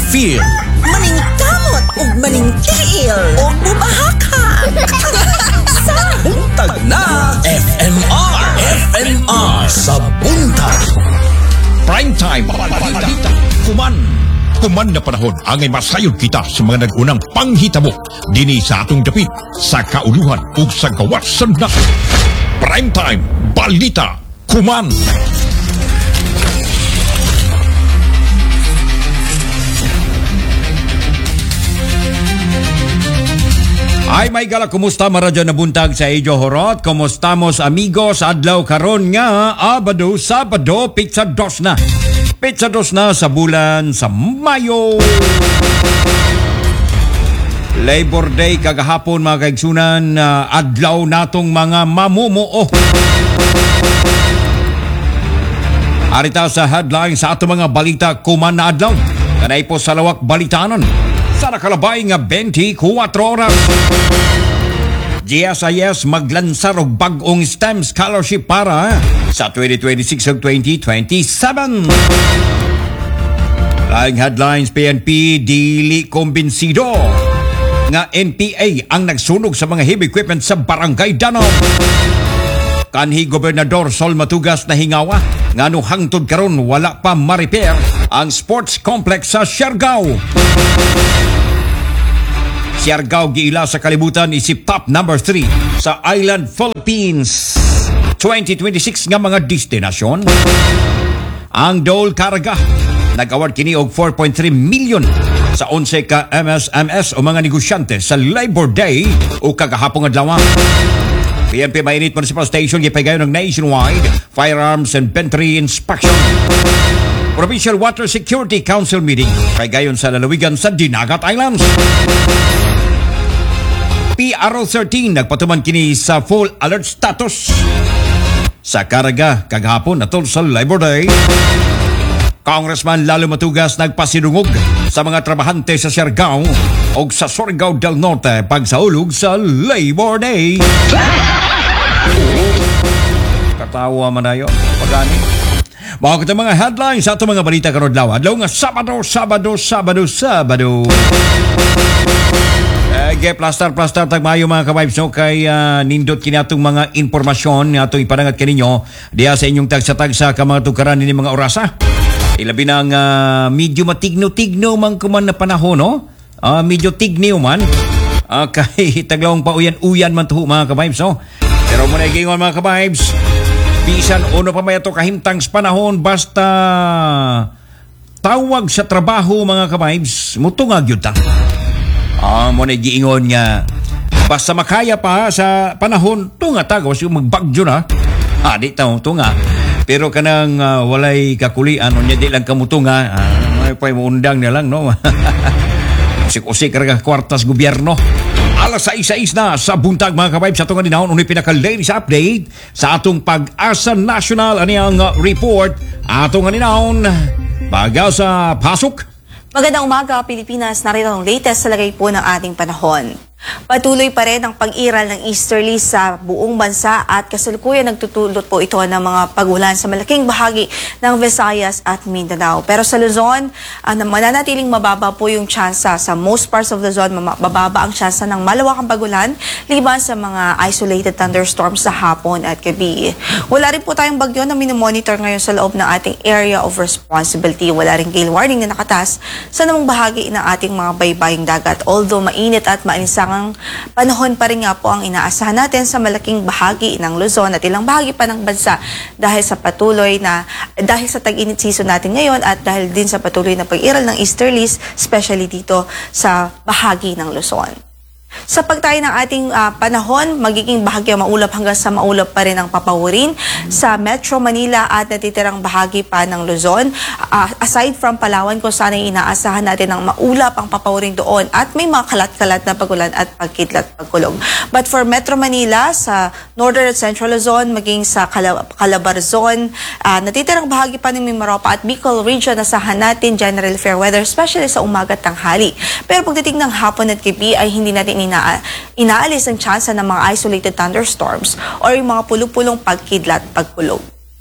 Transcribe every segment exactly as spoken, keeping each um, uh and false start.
feel, maningkamot ug maningtiil ug bumahaka. Sa buntag na F M R. F M R sa buntag. Prime time, balita, kuman. Kuman na panahon, angay masayod kita sa mga nag-unang panghitabo dini sa atong dapit, sa kauluhan ug sa gawas sa na. Prime time, balita, kuman. Ay may gala, kumusta maradyo na buntag sa Ejo Horot? Kumustamos amigos, adlaw karon nga Abado, Sabado, pizza dos na. Pizza dos na sa bulan sa Mayo. Labor Day kagahapon mga kaigsunan, uh, adlaw natong mga mamumuo. Arita sa headline sa ato mga balita kuman na adlaw. Kanay po sa lawak balitanan. Sa nakalabay nga twenty-four oras. G S I S maglansar og bag-ong STEM scholarship para sa twenty twenty-six ug twenty twenty-seven. Laing headlines, P N P dili kumbinsido nga N P A ang nagsunog sa mga heavy equipment sa Barangay Danau. Kanhi Gobernador Sol Matugas na hingawa ngano hangtod karon wala pa ma-repair ang sports complex sa Siargao. Siargao giila sa kalibutan isip top number three sa Island Philippines twenty twenty-six nga mga destinasyon. Ang Dole Carga nag-award kini og four point three million sa eleven ka M S M S o mga negosyante sa Labor Day o kagahapong adlaw. P N P Mainit Municipal Station gipahigayon ng nationwide firearms and inventory inspection. Provincial Water Security Council meeting pahigayon sa lalawigan sa Dinagat Islands. P R O thirteen nagpatuman kini sa full alert status sa Caraga kagahapon atol sa Labor Day. Congressman Lalo Matugas nagpasinungog sa mga trabahante sa Siargao o sa Surigao del Norte pagsaulog sa Labor Day. Katawa man ayo pagani. Mga kita mga headlines sa ato mga balita karon adlaw. Adlaw nga Sabado, Sabado, Sabado, Sabado. Uh, Ge plaster plaster tag maayo mga ka-vibes no kay uh, nindot kini atong mga impormasyon nga atong ipadangat kaninyo diha sa inyong tagsa-tagsa ka mga tukaran ni mga orasa. Ilabi ng uh, medyo matigno-tigno man kuman na panahon, no? Uh, medyo tigniw man. Uh, kay taglawang pauyan-uyan man tuho mga ka-vibes, no? Pero muna igingon mga ka-vibes, bisan uno pa may ito kahimtang sa panahon, basta tawag sa trabaho mga ka-vibes, mutungag yun ta. Uh, muna igingon nga, basta makaya pa sa panahon, tunga tagawas yung magbagyo na. Ah, di tayo, tunga. Pero kanang uh, walay kakulian o niya di lang kamutunga, uh, may pa undang na lang, no? Usik-usik ka kwartas gobyerno. Alas sais-sais na sa buntag mga kabayb sa itong aninahon. Unay pinaka-latest update sa atong Pag-asa National aniyang uh, report. Atong aninahon, baga sa pasok. Magandang umaga, Pilipinas. Narito ang latest sa lagay po ng ating panahon. Patuloy pa rin ang pag-iral ng easterly sa buong bansa at kasalukuyan nagtutulot po ito ng mga pagulan sa malaking bahagi ng Visayas at Mindanao. Pero sa Luzon, uh, mananatiling mababa po yung tsansa. Sa most parts of Luzon, mababa ang tsansa ng malawakang pagulan liban sa mga isolated thunderstorms sa hapon at gabi. Wala rin po tayong bagyo na minomonitor ngayon sa loob ng ating area of responsibility. Wala rin gale warning na nakatas sa namang bahagi ng ating mga baybaying dagat. Although mainit at mainisangang panahon pa rin nga po ang inaasahan natin sa malaking bahagi ng Luzon at ilang bahagi pa ng bansa dahil sa patuloy na dahil sa tag-init season natin ngayon at dahil din sa patuloy na pag-iral ng easterlies, especially dito sa bahagi ng Luzon. Sa pagtayo ng ating uh, panahon, magiging bahagya maulap hanggang sa maulap pa rin ang papawirin sa Metro Manila at natitirang bahagi pa ng Luzon. Uh, aside from Palawan, kung saan ay inaasahan natin ang maulap ang papawirin doon at may mga kalat-kalat na pagulan at pagkidlat pagkulog. But for Metro Manila, sa Northern at Central Luzon, maging sa Calab Calabarzon, uh, natitirang bahagi pa ng Mimaropa at Bicol Region, asahan natin general fair weather, especially sa umaga at tanghali. Pero pagdating ng hapon at gabi ay hindi natin ina inaalis ang tsansa ng mga isolated thunderstorms or yung mga pulupulong pagkidlat pagkulog.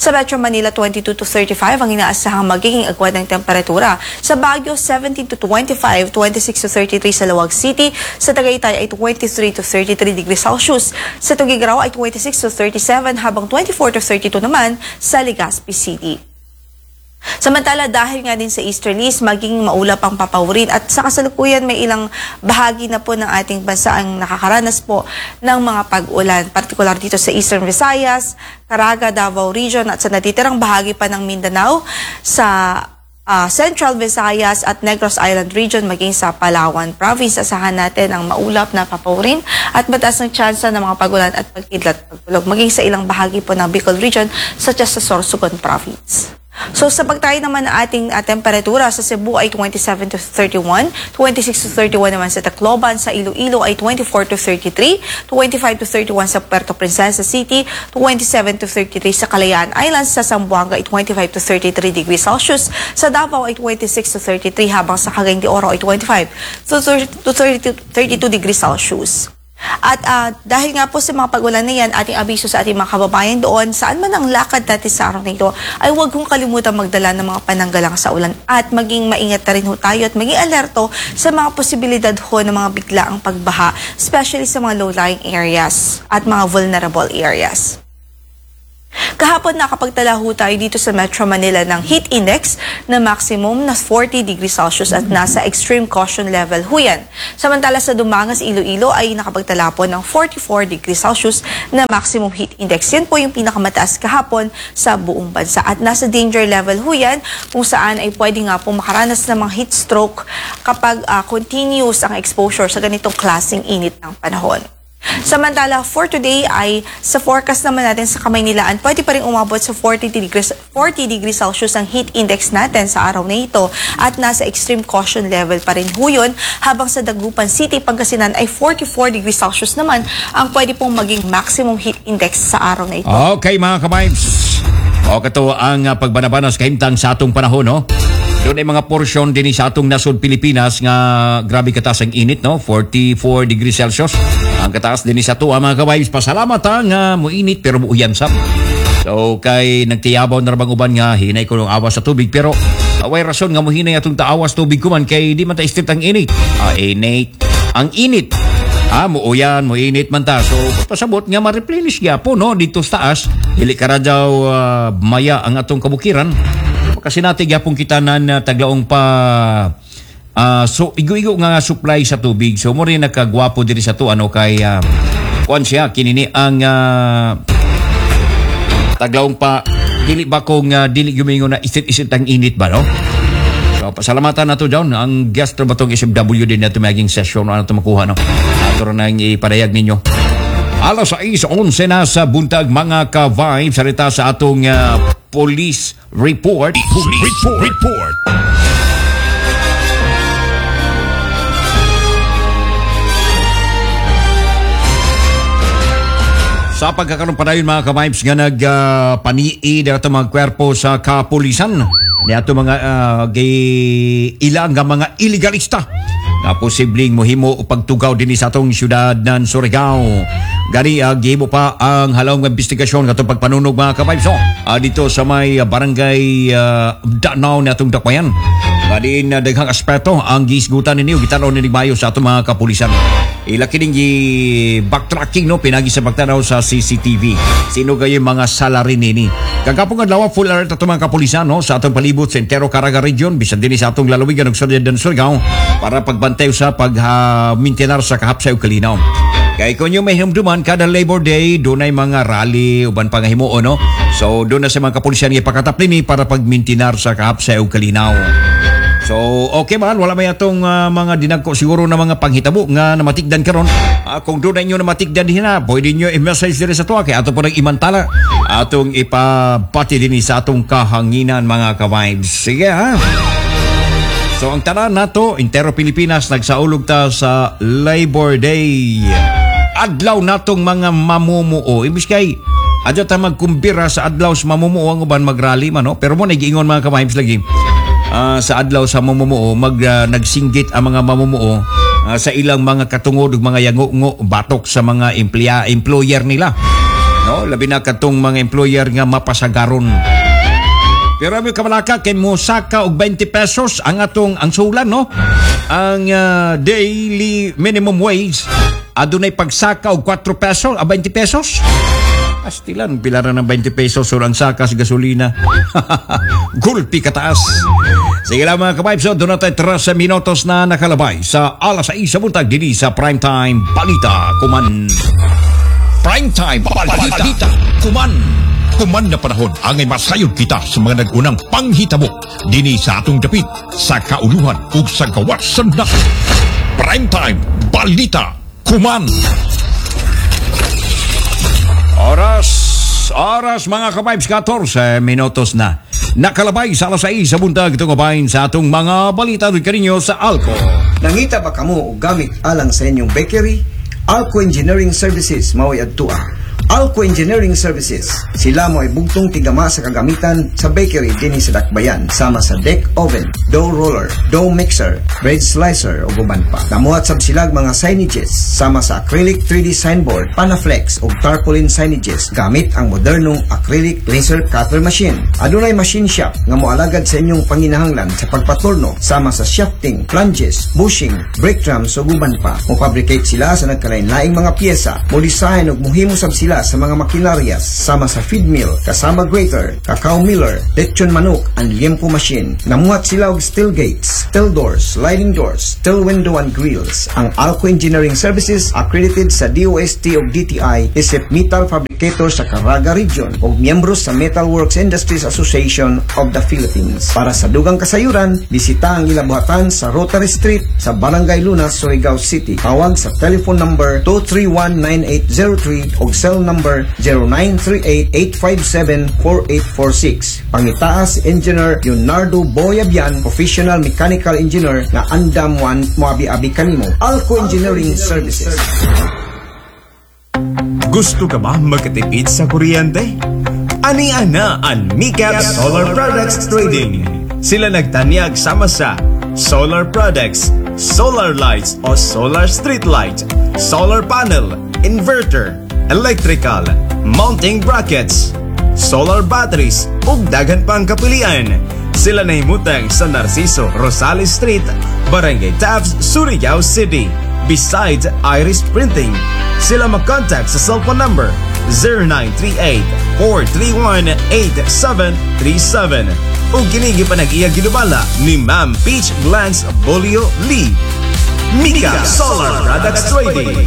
Sa Metro Manila, twenty-two to thirty-five ang inaasahang magiging agwat ng temperatura. Sa Baguio, seventeen to twenty-five, twenty-six to thirty-three sa Lawag City. Sa Tagaytay ay twenty-three to thirty-three degrees Celsius. Sa Tuguegarao ay twenty-six to thirty-seven habang twenty-four to thirty-two naman sa Legazpi City. Samantala, dahil nga din sa easterlies, maging maulap ang papawirin at sa kasalukuyan may ilang bahagi na po ng ating bansa ang nakakaranas po ng mga pag-ulan, partikular dito sa Eastern Visayas, Caraga, Davao Region at sa natitirang bahagi pa ng Mindanao, sa uh, Central Visayas at Negros Island Region, maging sa Palawan Province. Asahan natin ang maulap na papawirin at mataas ng tsansa ng mga pag-ulan at pagkidlat pagkulog, maging sa ilang bahagi po ng Bicol Region such as sa Sorsogon Province. So sa pagtayo naman ng ating uh, temperatura, sa Cebu ay twenty-seven to thirty-one, twenty-six to thirty-one naman sa Tacloban, sa Iloilo ay twenty-four to thirty-three, twenty-five to thirty-one sa Puerto Princesa City, twenty-seven to thirty-three sa Kalayaan Islands, sa Zamboanga ay twenty-five to thirty-three degrees Celsius, sa Davao ay twenty-six to thirty-three habang sa Cagayan de Oro ay twenty-five to thirty-two degrees Celsius. At uh, dahil nga po sa mga pag-ulan na yan, ating abiso sa ating mga kababayan doon, saan man ang lakad natin sa araw na ito, ay huwag kong kalimutan magdala ng mga pananggalang sa ulan at maging maingat na rin ho tayo at maging alerto sa mga posibilidad ho ng mga biglaang pagbaha, especially sa mga low-lying areas at mga vulnerable areas. Kahapon nakapagtala ho tayo dito sa Metro Manila ng heat index na maximum na forty degrees Celsius at nasa extreme caution level ho yan. Samantala sa Dumangas, Iloilo ay nakapagtala po ng forty-four degrees Celsius na maximum heat index. Yan po yung pinakamataas kahapon sa buong bansa at nasa danger level ho yan kung saan ay pwede nga po makaranas ng mga heat stroke kapag uh, continuous ang exposure sa ganitong klaseng init ng panahon. Samantala, for today ay sa forecast naman natin sa Kamaynilaan, pwede pa rin umabot sa forty degrees Celsius ang heat index natin sa araw na ito at nasa extreme caution level pa rin ho yun, habang sa Dagupan City, Pangasinan ay forty-four degrees Celsius naman ang pwede pong maging maximum heat index sa araw na ito. Okay mga kabibes, o kato ang uh, pagbanabanas kahimtang sa atong panahon, no? Doon ay mga porsyon din sa atong nasod Pilipinas nga grabe kataas ang init, no? forty-four degrees Celsius. Ang kataas din sa tuwa mga kabibes. Pasalamat ang uh, muinit pero muuyan sab. So kay nagtiyabaw na rabang uban nga hinay ko ng awas sa tubig, pero away rason nga muhinay atong taawas tubig kuman kay di man ta istit ang init. Ah, init. Ang init. Ah, muuyan, muinit man ta. So pasabot nga ma-replenish gyapon, no, dito sa taas. Dili ka ra daw uh, maya ang atong kabukiran. Kasi natin gyapon kita na uh, taglaong pa uh, so igo-igo nga supply sa tubig. So mo rin nakagwapo diri sa to ano kay uh, kuan siya kinini ang uh, taglaong pa dili ba kung uh, dili gumingon na isit-isit ang init ba, no? So pasalamatan nato daw ang guest ba tong S M W din nato maging session ano to makuha, no? Ato na ipadayag ninyo. Alas sais onse na sa buntag mga ka-vibes sarita sa atong uh, police report. Police report. report. Sa pagkakaroon pa dayon mga ka-vibes nga nagpanii uh, dato mga kwerpo sa kapulisan ni ato mga uh, gay ilang nga mga illegalista na posibleng mohimo o pagtugaw din sa atong syudad ng Surigao. Gani uh, gihimo pa ang halawng investigasyon katong pagpanunog mga ka-vibes, no? Uh, dito sa may uh, barangay uh, Danao na atong dakwayan. Badin uh, daghang aspeto ang gisgutan ninyo gitanaw ni Mayo sa atong mga kapulisan. Ilaki din backtracking, no, pinagi sa pagtanaw sa C C T V. Sino kayo mga salary nini? Kagapong adlaw full alert ato mga kapulisan, no, sa atong palibot sa entero Caraga region bisan din sa atong lalawigan ug syudad ng Surigao para pagbantay sa pag-mintenar sa kahapsay ug kalinaw. Kay kung yung may humduman kada Labor Day dunay mga rally uban pa nga himuon, no. So doon na sa mga kapulisan ipakatap nini para pagmintinar sa kahapsay ug kalinaw. So, okay man, wala may atong uh, mga dinagko siguro na mga panghitabo nga namatigdan karon. Uh, kung doon na inyo namatigdan din na, pwede nyo i-message din sa tuwa kay ato po nang imantala. Atong ipapati din sa atong kahanginan mga ka-vibes. Sige ha. So, ang tanan nato, Intero Pilipinas, nagsaulog ta sa Labor Day. Adlaw natong mga mamumuo. Ibig kay, adyo ta magkumbira sa adlaw sa mamumuo ang uban mag-rally man, no? Pero mo nag-iingon mga ka-vibes lagi. Uh, sa adlaw sa mamumuo mag uh, nagsinggit ang mga mamumuo uh, sa ilang mga katungod ug mga yango-ngo batok sa mga employa, employer nila. No, No, labi na katong mga employer nga mapasagaron. Pero may kamalaka kay mo saka og twenty pesos ang atong ang sulan, no? Ang uh, daily minimum wage adunay pagsaka og four pesos, a twenty pesos. Astilan pilaran ng twenty pesos o ang saka sa gasolina. Gulpi kataas. Sige lang mga kabaib, so doon natin tara sa minutos na nakalabay sa alas sais sa buntag dini sa Primetime Balita Kuman. Primetime Balita Kuman. Kuman na panahon angay masayod kita sa mga nagunang panghitabo dini sa atong dapit sa kauluhan ug sa gawas na Primetime Balita Kuman. Oras, oras mga kabibes, fourteen minutos na. Nakalabay sa alas sais sa buntag itong kabahin sa atong mga balita doon kaninyo sa Alco. Nangita ba kamo o gamit alang sa inyong bakery? Alco Engineering Services maway adtua. Alco Engineering Services, sila mo ay bugtong tigama sa kagamitan sa bakery din sa Dakbayan, sama sa deck oven, dough roller, dough mixer, bread slicer o guban pa. Namuhat sab silag mga signages, sama sa acrylic three D signboard, Panaflex o tarpaulin signages gamit ang modernong acrylic laser cutter machine. Adunay machine shop nga moalagad sa inyong panginahanglan sa pagpaturno, sama sa shafting, flanges, bushing, brake drums o guban pa. Mo-fabricate sila sa nagkalain-laing mga pyesa, mo-design o muhimo sab sila sa mga makinarias, sama sa feed mill, kasama grater, cacao miller, lechon manok, and liempo machine. Namuhat sila og steel gates, steel doors, sliding doors, steel window and grills. Ang Alco Engineering Services accredited sa D O S T ug D T I isip metal fabricator sa Caraga Region ug miyembro sa Metalworks Industries Association of the Philippines. Para sa dugang kasayuran, bisita ang ilabuhatan sa Rotary Street sa Barangay Lunas, Surigao City. Tawag sa telephone number two three one nine eight zero three ug cell number zero nine three eight eight five seven four eight four six. Pangitaas Engineer Leonardo Boyabian, Professional Mechanical Engineer na andam one moabi-abi kanimo. Alco Engineering Services. Gusto ka ba magkatipid sa kuryente? Ani-ana ang Micap Solar Products Trading. Sila nagtanyag sama sa solar products, solar lights o solar street light, solar panel, inverter, electrical, mounting brackets, solar batteries, ug daghan pang kapilian. Sila na himutang sa Narciso Rosales Street, Barangay Taft, Surigao City, beside Iris Printing. Sila mag-contact sa cellphone number zero nine three eight four three one eight seven three seven. Ug kinigi pa nag-iya ginubala ni Ma'am Peach Glance Bolio Lee. Mika Solar Products Trading.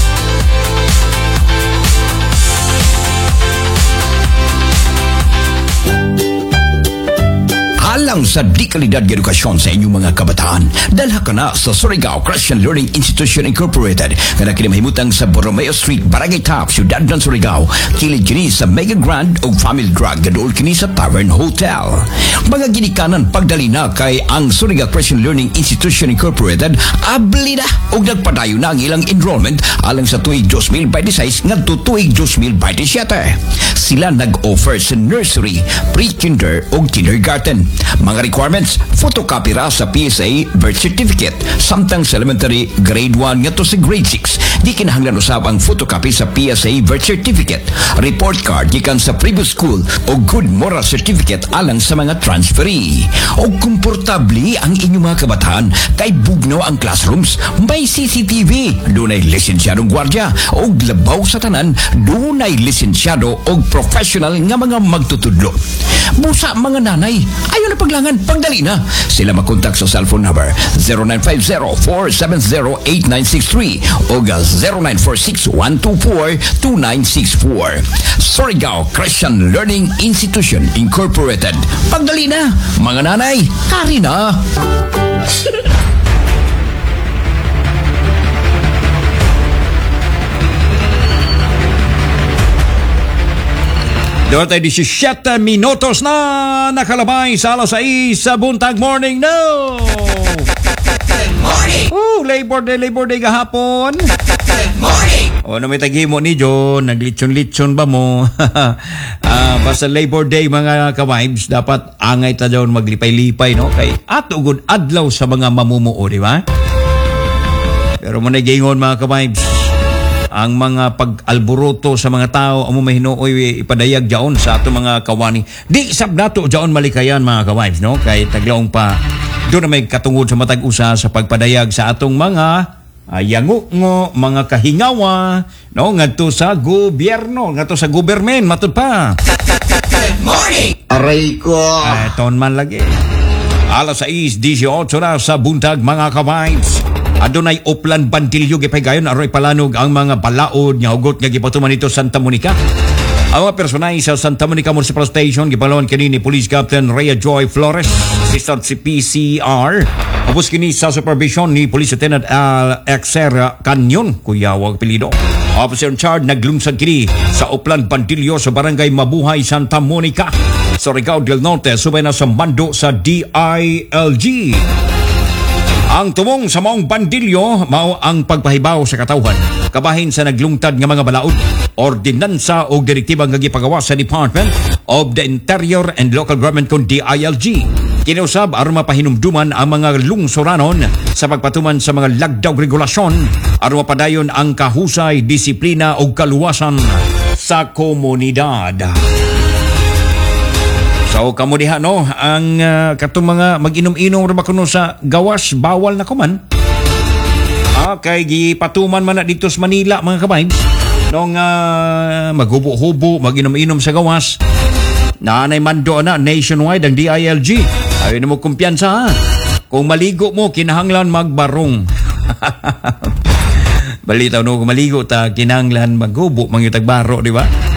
Alang sa di kalidad ng edukasyon sa inyong mga kabataan, dalha ka na sa Surigao Christian Learning Institution Incorporated nga nakinamahimutang sa Borromeo Street, Barangay Top, Ciudad ng Surigao. Kilid kini sa Mega Grand o Family Drug, gadol kini sa Tavern Hotel. Mga ginikanan pagdali na kay ang Surigao Christian Learning Institution Incorporated abli na o nagpadayo na ang ilang enrollment alang sa tuig twenty twenty-six ngadto tuig twenty twenty-seven. Sila nag-offer sa nursery, pre-kinder o kindergarten. Mga requirements, photocopy ra sa P S A birth certificate, samtang sa elementary grade one ngadto sa grade six. Di kinahanglan usab ang photocopy sa P S A birth certificate, report card gikan sa previous school o good moral certificate alang sa mga transferee. O komportable ang inyong mga kabataan kay bugnaw ang classrooms, may C C T V, dunay lisensyadong gwardya o labaw sa tanan, dunay lisensyado o professional nga mga magtutudlo. Busa mga nanay, ayaw na paglangan, pagdali na. Sila makontak sa cellphone number zero nine five zero four seven zero eight nine six three o zero nine four six one two four two nine six four. Surigao Christian Learning Institution Incorporated. Pagdali na, mga nanay, kari na. Doon tayo seventeen minutos na nakalabay sa alas sais sa buntag morning, no! Good morning! Oh, Labor Day, Labor Day gahapon. Good morning! O, na may tagi mo ni John, naglitson-litson ba mo? ah, basta Labor Day mga ka-vibes, dapat angay ta daw maglipay-lipay, no? Kay atugod adlaw sa mga mamumuo, di ba? Pero mo nagingon mga ka-vibes, ang mga pag-alboroto sa mga tao amo mahinuoy ipadayag jaon sa ato mga kawani. Di sab nato jaon malikayan mga ka-wives, no? Kay taglaong pa doon na may katungod sa matag usa sa pagpadayag sa atong mga ayango ngo mga kahingawa, no, ngadto sa gobyerno, ngadto sa government matud pa. Aray ko! Ay, ton man lagi. Alas sais dieciocho na sa buntag mga ka-vibes. Adunay Oplan Bandilyo gipaygayon aroy palanog ang mga balaod nga hugot nga gipatuman ito Santa Monica. Ang mga personay sa Santa Monica Municipal Station gipalawon kini ni Police Captain Rhea Joy Flores, assistant si P C R. Tapos kini sa supervision ni Police Lieutenant Al Exer Canyon, kuyawag pilido. Officer in charge naglungsad kini sa Oplan Bandilyo sa Barangay Mabuhay, Santa Monica, Surigao del Norte, subay na sa mando sa D I L G. Ang tumong sa maong bandilyo mao ang pagpahibaw sa katawhan kabahin sa naglungtad nga mga balaod, ordinansa o direktiba nga gipagawa sa Department of the Interior and Local Government kon D I L G. Kinausab aron mapahinumduman ang mga lungsoranon sa pagpatuman sa mga lagdaw regulasyon aron mapadayon ang kahusay, disiplina o kaluwasan sa komunidad. So kamo diha no ang uh, katong mga mag-inom-inom ra ba kuno sa gawas bawal na kuman. Ah kay gipatuman man na dito sa Manila mga ka-vibes nung uh, maghubo-hubo mag-inom-inom sa gawas. Naanay mando na nationwide ang D I L G. Ayon mo kumpiyansa ha. Kung maligo mo kinahanglan magbarong. Balitaw no kung maligo ta kinahanglan maghubo mangyutag baro, di ba?